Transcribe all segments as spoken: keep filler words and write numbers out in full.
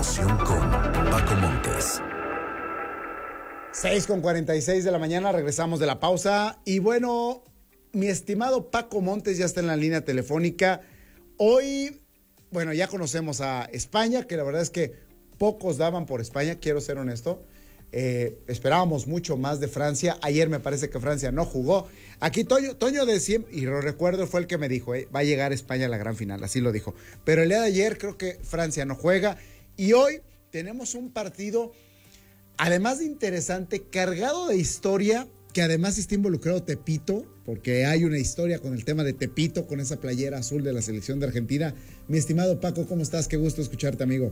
información con Paco Montes. seis con cuarenta y seis de la mañana, regresamos de la pausa. Y bueno, mi estimado Paco Montes ya está en la línea telefónica. Hoy, bueno, ya conocemos a España, que la verdad es que pocos daban por España, quiero ser honesto. Eh, esperábamos mucho más de Francia. Ayer me parece que Francia no jugó. Aquí Toño, Toño de siempre, y lo recuerdo, fue el que me dijo, eh, va a llegar España a la gran final, así lo dijo. Pero el día de ayer creo que Francia no juega. Y hoy tenemos un partido, además de interesante, cargado de historia, que además está involucrado Tepito, porque hay una historia con el tema de Tepito, con esa playera azul de la selección de Argentina. Mi estimado Paco, ¿cómo estás? Qué gusto escucharte, amigo.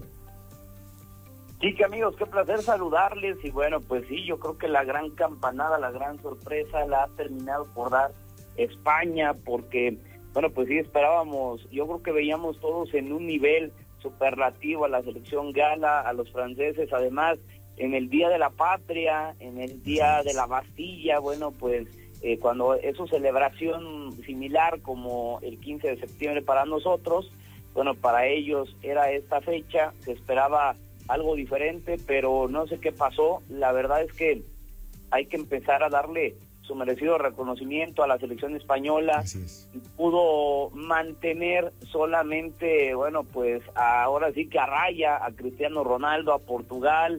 Sí, que amigos, qué placer saludarles. Y bueno, pues sí, yo creo que la gran campanada, la gran sorpresa la ha terminado por dar España, porque, bueno, pues sí esperábamos, yo creo que veíamos todos en un nivel superlativo a la selección gala, a los franceses, además en el Día de la Patria, en el Día de la Bastilla, bueno, pues eh, cuando es su celebración similar como el quince de septiembre para nosotros, bueno, para ellos era esta fecha, se esperaba algo diferente, pero no sé qué pasó. La verdad es que hay que empezar a darle su merecido reconocimiento a la selección española. Pudo mantener solamente, bueno, pues ahora sí que a raya a Cristiano Ronaldo, a Portugal,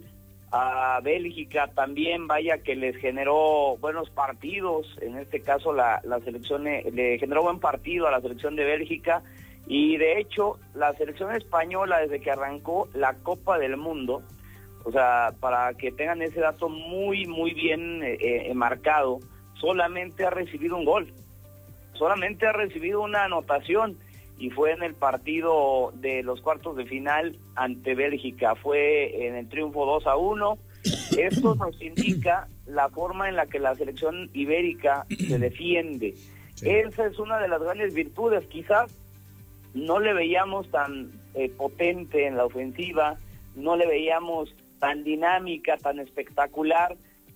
a Bélgica también, vaya que les generó buenos partidos. En este caso la, la selección le, le generó buen partido a la selección de Bélgica. Y de hecho, la selección española, desde que arrancó la Copa del Mundo, o sea, para que tengan ese dato muy, muy bien eh, eh, marcado, solamente ha recibido un gol, solamente ha recibido una anotación, y fue en el partido de los cuartos de final ante Bélgica, fue en el triunfo dos a uno. Esto nos indica la forma en la que la selección ibérica se defiende. Sí. Esa es una de las grandes virtudes. Quizás no le veíamos tan eh, potente en la ofensiva, no le veíamos tan dinámica, tan espectacular,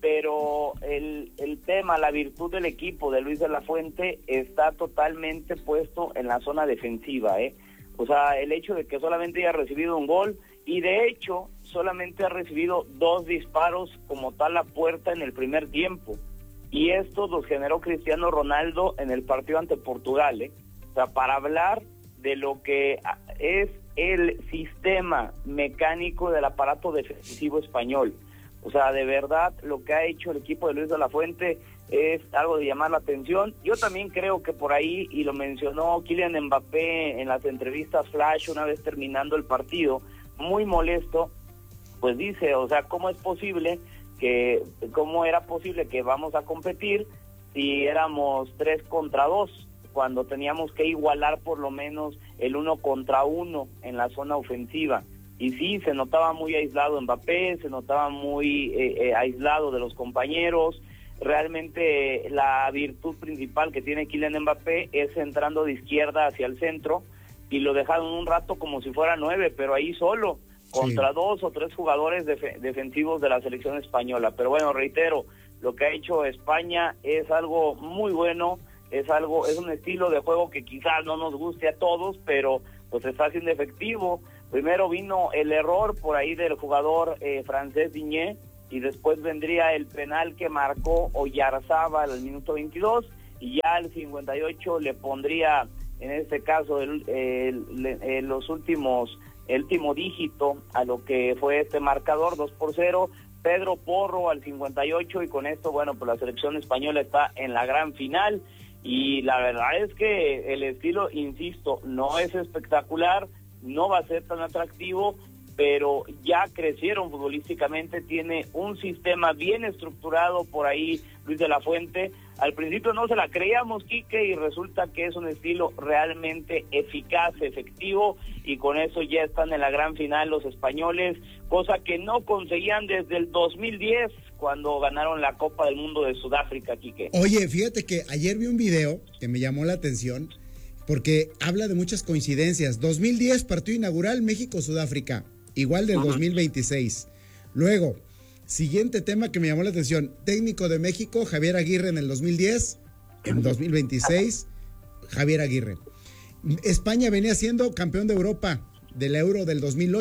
pero el, el tema, la virtud del equipo de Luis de la Fuente está totalmente puesto en la zona defensiva, ¿eh? O sea, el hecho de que solamente haya recibido un gol, y de hecho solamente ha recibido dos disparos como tal a puerta en el primer tiempo, y esto los generó Cristiano Ronaldo en el partido ante Portugal, ¿eh? O sea, para hablar de lo que es el sistema mecánico del aparato defensivo español. O sea, de verdad, lo que ha hecho el equipo de Luis de la Fuente es algo de llamar la atención. Yo también creo que por ahí, y lo mencionó Kylian Mbappé en las entrevistas flash una vez terminando el partido, muy molesto, pues dice, o sea, ¿cómo es posible que, cómo era posible que vamos a competir si éramos tres contra dos? Cuando teníamos que igualar por lo menos el uno contra uno en la zona ofensiva. Y sí, se notaba muy aislado Mbappé, se notaba muy eh, eh, aislado de los compañeros. Realmente la virtud principal que tiene Kylian Mbappé es entrando de izquierda hacia el centro, y lo dejaron un rato como si fuera nueve, pero ahí solo, contra sí. dos o tres jugadores def- defensivos de la selección española. Pero bueno, reitero, lo que ha hecho España es algo muy bueno. Es algo, es un estilo de juego que quizás no nos guste a todos, pero pues está haciendo efectivo. Primero vino el error por ahí del jugador eh, francés Digne, y después vendría el penal que marcó Oyarzábal al minuto veintidós, y ya al cincuenta y ocho le pondría, en este caso, el, el, el, el, los últimos, el último dígito a lo que fue este marcador, dos por cero. Pedro Porro al cincuenta y ocho, y con esto, bueno, pues la selección española está en la gran final. Y la verdad es que el estilo, insisto, no es espectacular, no va a ser tan atractivo, pero ya crecieron futbolísticamente, tiene un sistema bien estructurado por ahí Luis de la Fuente. Al principio no se la creíamos, Quique, y resulta que es un estilo realmente eficaz, efectivo, y con eso ya están en la gran final los españoles, cosa que no conseguían desde el dos mil diez, cuando ganaron la Copa del Mundo de Sudáfrica, Quique. Oye, fíjate que ayer vi un video que me llamó la atención, porque habla de muchas coincidencias. dos mil diez, partido inaugural, México-Sudáfrica, igual del uh-huh. dos mil veintiséis. Luego, siguiente tema que me llamó la atención, técnico de México, Javier Aguirre en el dos mil diez, en dos mil veintiséis, Javier Aguirre. España venía siendo campeón de Europa del Euro del dos mil ocho,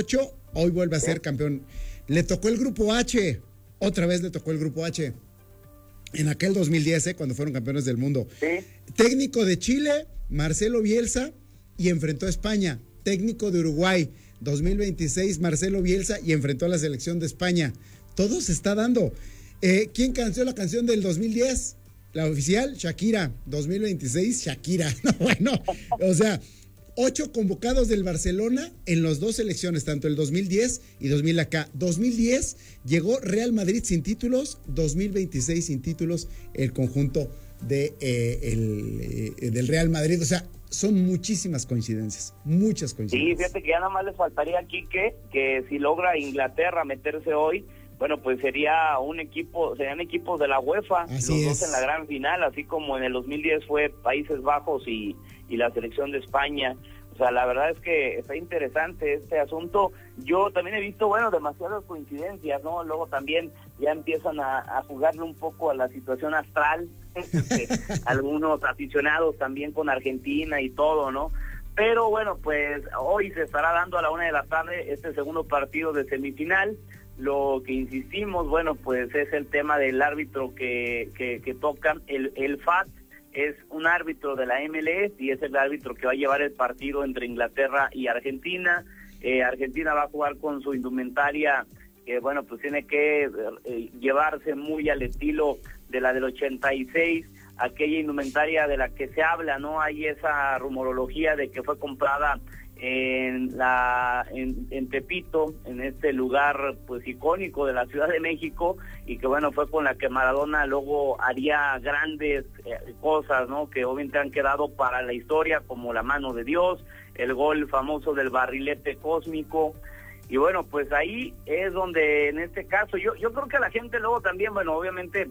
Hoy vuelve a Sí. ser campeón. Le tocó el grupo H, otra vez le tocó el grupo H. En aquel dos mil diez, ¿eh? Cuando fueron campeones del mundo. Sí. Técnico de Chile, Marcelo Bielsa, y enfrentó a España. Técnico de Uruguay, dos mil veintiséis, Marcelo Bielsa, y enfrentó a la selección de España. Todo se está dando. Eh, ¿Quién cantó la canción del dos mil diez? La oficial, Shakira. dos mil veintiséis, Shakira. No, bueno, o sea, ocho convocados del Barcelona en las dos selecciones, tanto el dos mil diez y dos mil acá. dos mil diez llegó Real Madrid sin títulos, dos mil veintiséis sin títulos el conjunto de, eh, el, eh, del Real Madrid. O sea, son muchísimas coincidencias, muchas Sí, coincidencias. fíjate que ya nada más le faltaría aquí que, que si logra Inglaterra meterse hoy, bueno, pues sería un equipo, serían equipos de la UEFA, Así los es. dos en la gran final, así como en el dos mil diez fue Países Bajos y, y la selección de España. O sea, la verdad es que está interesante este asunto. Yo también he visto, bueno, demasiadas coincidencias, ¿no? Luego también ya empiezan a, a jugarle un poco a la situación astral, este, algunos aficionados también con Argentina y todo, ¿no? Pero bueno, pues hoy se estará dando a la una de la tarde este segundo partido de semifinal. Lo que insistimos, bueno, pues es el tema del árbitro que, que, que toca. El, el F A T es un árbitro de la M L S y es el árbitro que va a llevar el partido entre Inglaterra y Argentina. Eh, Argentina va a jugar con su indumentaria, que bueno, pues tiene que eh, llevarse muy al estilo de la del ochenta y seis, aquella indumentaria de la que se habla, ¿no? Hay esa rumorología de que fue comprada en la en, en Tepito, en este lugar pues icónico de la Ciudad de México, y que bueno, fue con la que Maradona luego haría grandes eh, cosas, ¿no? Que obviamente han quedado para la historia, como la mano de Dios, el gol famoso del barrilete cósmico. Y bueno, pues ahí es donde en este caso yo yo creo que la gente luego también, bueno, obviamente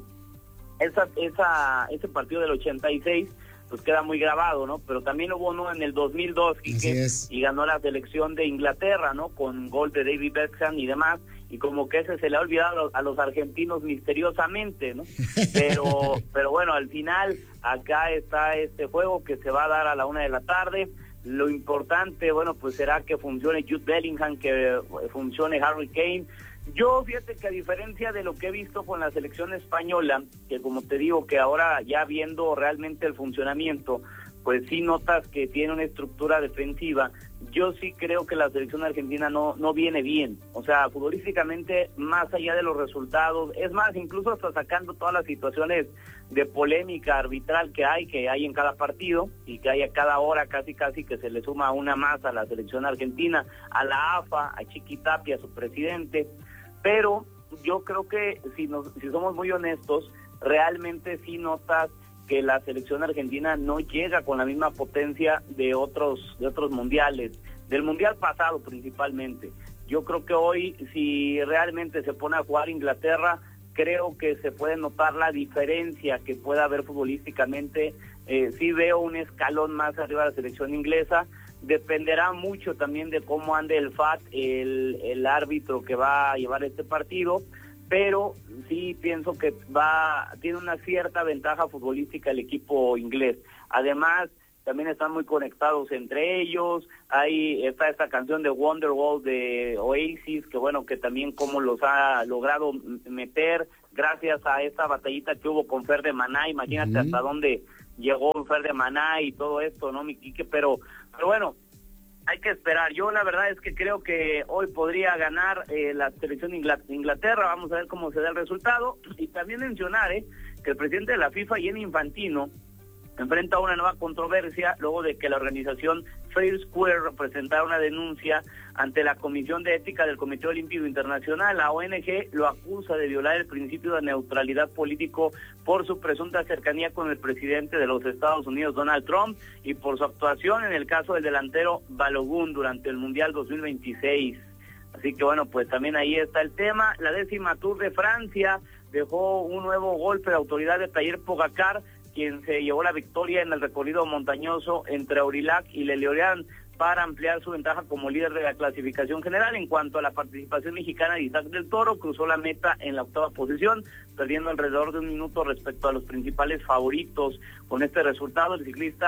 esa esa ese partido del ochenta y seis pues queda muy grabado, ¿no? Pero también hubo uno en el dos mil dos y, que, y ganó la selección de Inglaterra, ¿no? Con gol de David Beckham y demás, y como que ese se le ha olvidado a los, a los argentinos misteriosamente, ¿no? Pero pero bueno, al final acá está este juego que se va a dar a la una de la tarde. Lo importante, bueno, pues será que funcione Jude Bellingham, que funcione Harry Kane. Yo, fíjate que a diferencia de lo que he visto con la selección española, que como te digo, que ahora ya viendo realmente el funcionamiento, pues sí notas que tiene una estructura defensiva. Yo sí creo que la selección argentina no no viene bien, o sea, futbolísticamente, más allá de los resultados, es más, incluso hasta sacando todas las situaciones de polémica arbitral que hay, que hay en cada partido, y que hay a cada hora casi casi que se le suma una más a la selección argentina, a la A F A, a Chiqui Tapia, a su presidente. Pero yo creo que si nos, si somos muy honestos, realmente sí notas que la selección argentina no llega con la misma potencia de otros de otros mundiales, del mundial pasado principalmente. Yo creo que hoy, si realmente se pone a jugar Inglaterra, creo que se puede notar la diferencia que pueda haber futbolísticamente. Eh, sí veo un escalón más arriba de la selección inglesa. Dependerá mucho también de cómo ande el F A T, el, el árbitro que va a llevar este partido, pero sí pienso que va tiene una cierta ventaja futbolística el equipo inglés. Además, también están muy conectados entre ellos. Ahí está esta canción de Wonderwall de Oasis, que bueno, que también como los ha logrado meter gracias a esta batallita que hubo con Fer de Maná. Imagínate uh-huh. hasta dónde llegó Fer de Maná y todo esto, ¿no, mi Quique? Pero, pero bueno, hay que esperar. Yo la verdad es que creo que hoy podría ganar eh, la selección de Inglaterra. Vamos a ver cómo se da el resultado. Y también mencionar eh, que el presidente de la FIFA, Gianni Infantino, enfrenta una nueva controversia luego de que la organización Fair Square presentara una denuncia ante la Comisión de Ética del Comité Olímpico Internacional. La O N G lo acusa de violar el principio de neutralidad político por su presunta cercanía con el presidente de los Estados Unidos, Donald Trump, y por su actuación en el caso del delantero Balogun durante el Mundial dos mil veintiséis. Así que bueno, pues también ahí está el tema. La décima Tour de Francia dejó un nuevo golpe de autoridad de Tadej Pogačar, quien se llevó la victoria en el recorrido montañoso entre Aurillac y Le Lorient para ampliar su ventaja como líder de la clasificación general. En cuanto a la participación mexicana de Isaac del Toro, cruzó la meta en la octava posición, perdiendo alrededor de un minuto respecto a los principales favoritos. Con este resultado, el ciclista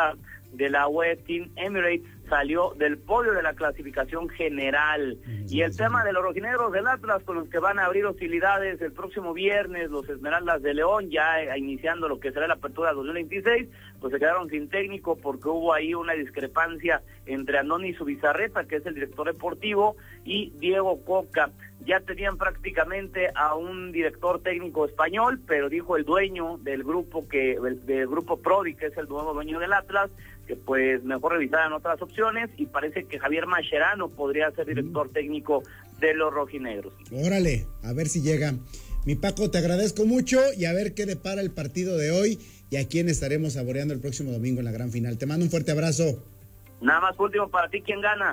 de la U A E Team Emirates salió del podio de la clasificación general. Y el tema de los rojinegros del Atlas, con los que van a abrir hostilidades el próximo viernes, los Esmeraldas de León, ya iniciando lo que será la apertura dos mil veintiséis, pues se quedaron sin técnico porque hubo ahí una discrepancia entre Andoni Zubizarreta, que es el director deportivo, y Diego Coca. Ya tenían prácticamente a un director técnico español, pero dijo el dueño del grupo que el, del grupo Prodi, que es el nuevo dueño del Atlas, que pues mejor revisaran otras opciones, y parece que Javier Mascherano podría ser director técnico de los rojinegros. Órale, a ver si llega. Mi Paco, te agradezco mucho y a ver qué depara el partido de hoy y a quién estaremos saboreando el próximo domingo en la gran final. Te mando un fuerte abrazo. Nada más último para ti, ¿quién gana?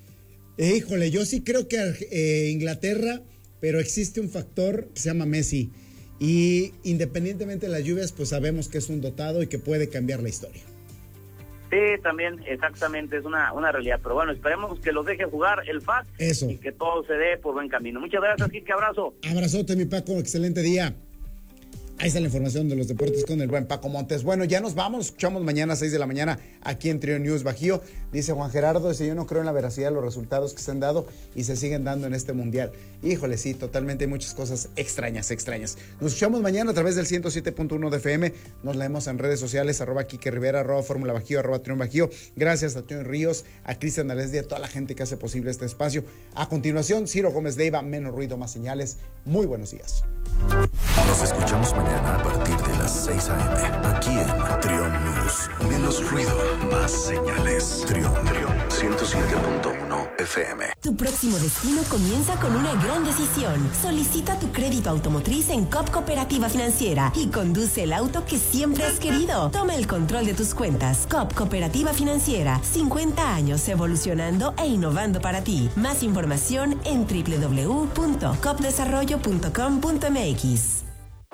Eh, híjole, yo sí creo que eh, Inglaterra, pero existe un factor que se llama Messi y independientemente de las lluvias, pues sabemos que es un dotado y que puede cambiar la historia. Sí, también, exactamente, es una, una realidad. Pero bueno, esperemos que los deje jugar el F A T. Eso. Y que todo se dé por buen camino. Muchas gracias, Kike, abrazo. Abrazote, mi Paco, excelente día. Ahí está la información de los deportes con el buen Paco Montes. Bueno, ya nos vamos, escuchamos mañana a seis de la mañana aquí en Trio News Bajío. Dice Juan Gerardo, dice, yo no creo en la veracidad de los resultados que se han dado y se siguen dando en este mundial. Híjole, sí, totalmente hay muchas cosas extrañas, extrañas. Nos escuchamos mañana a través del ciento siete punto uno de F M. Nos leemos en redes sociales, arroba Kike Rivera, arroba Fórmula Bajío, arroba Trión Bajío. Gracias a Trión Ríos, a Cristian Alesdi, a toda la gente que hace posible este espacio. A continuación, Ciro Gómez Leiva, menos ruido, más señales. Muy buenos días. Nos escuchamos mañana a partir de las seis a eme aquí en Trión News. Menos ruido, más señales. Trión, Trión, ciento siete punto uno F M. Tu próximo destino comienza con una gran decisión. Solicita tu crédito automotriz en C O P Cooperativa Financiera y conduce el auto que siempre has querido. Toma el control de tus cuentas. C O P Cooperativa Financiera, cincuenta años evolucionando e innovando para ti. Más información en doble u doble u doble u punto cop desarrollo punto com punto m x.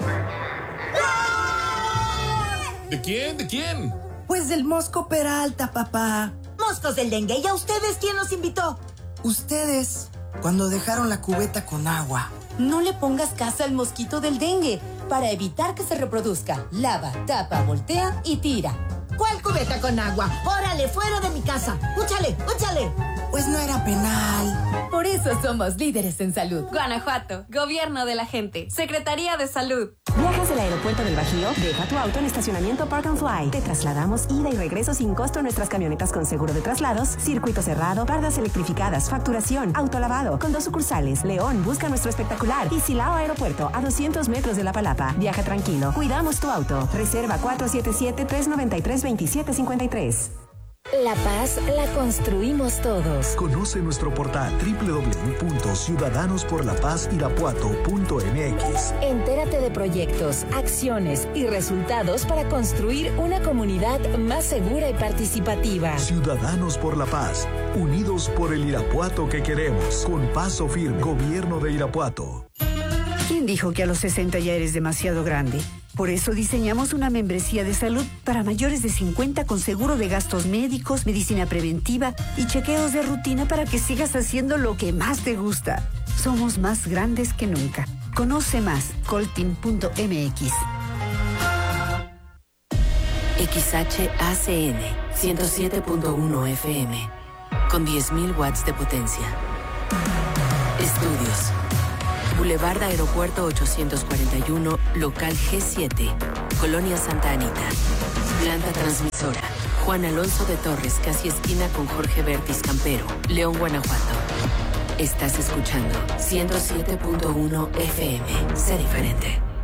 ¿De quién? ¿De quién? Pues del Mosco Peralta, papá. Moscos del dengue. ¿Y a ustedes quién los invitó? Ustedes, cuando dejaron la cubeta con agua. No le pongas casa al mosquito del dengue. Para evitar que se reproduzca, lava, tapa, voltea y tira. ¿Cuál cubeta con agua? ¡Órale, fuera de mi casa! ¡Úchale, úchale! Pues no era penal. Por eso somos líderes en salud. Guanajuato, Gobierno de la Gente, Secretaría de Salud. ¿Viajas del aeropuerto del Bajío? Deja tu auto en estacionamiento Park and Fly. Te trasladamos ida y regreso sin costo en nuestras camionetas con seguro de traslados, circuito cerrado, bardas electrificadas, facturación, autolavado, con dos sucursales. León, busca nuestro espectacular. Y Silao Aeropuerto, a doscientos metros de La Palapa. Viaja tranquilo. Cuidamos tu auto. Reserva cuatro siete siete, tres nueve tres, dos siete cinco tres. La paz la construimos todos. Conoce nuestro portal doble u doble u doble u punto ciudadanos por la paz irapuato punto m x. Entérate de proyectos, acciones y resultados para construir una comunidad más segura y participativa. Ciudadanos por la Paz, unidos por el Irapuato que queremos. Con paso firme, Gobierno de Irapuato. ¿Quién dijo que a los sesenta ya eres demasiado grande? Por eso diseñamos una membresía de salud para mayores de cincuenta con seguro de gastos médicos, medicina preventiva y chequeos de rutina para que sigas haciendo lo que más te gusta. Somos más grandes que nunca. Conoce más, coltin punto m x. X H A C N ciento siete punto uno F M con diez mil watts de potencia. Estudios. Boulevard Aeropuerto ochocientos cuarenta y uno, local G siete, Colonia Santa Anita. Planta transmisora. Juan Alonso de Torres, casi esquina con Jorge Bertis Campero, León, Guanajuato. Estás escuchando ciento siete punto uno F M. Sé diferente.